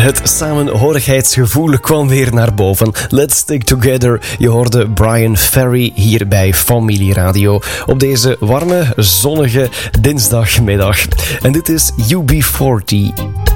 Het samenhorigheidsgevoel kwam weer naar boven. Let's stick together. Je hoorde Brian Ferry hier bij Familie Radio op deze warme, zonnige dinsdagmiddag. En dit is UB40.